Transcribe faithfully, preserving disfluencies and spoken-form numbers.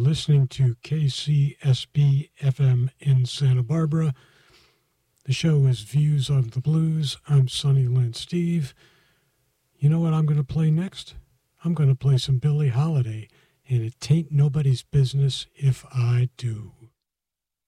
listening to K C S B F M in Santa Barbara. The show is Views of the Blues. I'm Sonny Lynn Steve. You know what I'm going to play next? I'm going to play some Billie Holiday, and it tain't nobody's business if I do.